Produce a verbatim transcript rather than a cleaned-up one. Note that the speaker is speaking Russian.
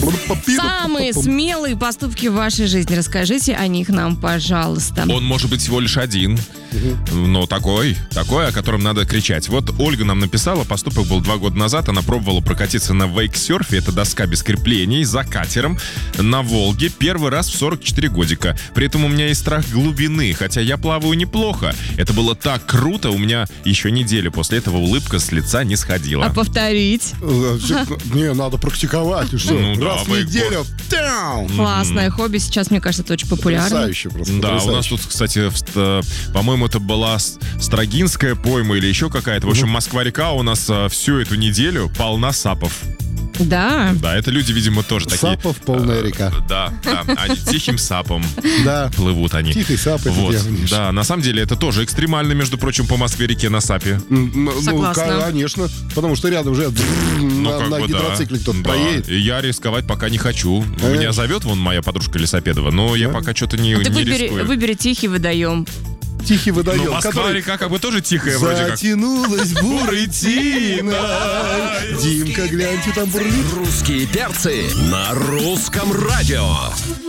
Самые смелые поступки в вашей жизни. Расскажите о них нам, пожалуйста. Он может быть всего лишь один, но такой, такой, о котором надо кричать. Вот Ольга нам написала, поступок был два года назад. Она пробовала прокатиться на вейксерфе, это доска без креплений, за катером на Волге. Первый раз в сорок четыре годика. При этом у меня есть страх глубины, хотя я плаваю неплохо. Это было так круто, у меня еще неделю после этого улыбка с лица не сходила. А повторить? Не, надо практиковать. И что? Ну да, Раз в неделю. Тяу! Классное хобби, сейчас, мне кажется, это очень популярно. Потрясающе просто. Да, потрясающе. у нас тут, кстати, в- э, по-моему, это была С- Строгинская пойма или еще какая-то. В общем, Москва-река у нас э, всю эту неделю полна сапов. Да. Да, это люди, видимо, тоже такие. Сапов полная река. э, Да, да, они тихим сапом Да. плывут они. Тихий сап, это Вот, делаешь. да, на самом деле это тоже экстремально, между прочим, по Москве-реке на сапе. М, Ну, Согласна. конечно. Потому что рядом же Ну, на, как на бы, да. гидроцикле кто-то Да, проедет. и я рисковать пока не хочу. Э. Меня зовет вон моя подружка Лисопедова, но я пока что-то не, Ты не выбери, рискую. выбери тихий водоем. Тихий водоем, Ну, Москва-река как бы тоже тихая вроде как. затянулась буретина. Димка, гляньте, там бурлит. Русские перцы на русском радио.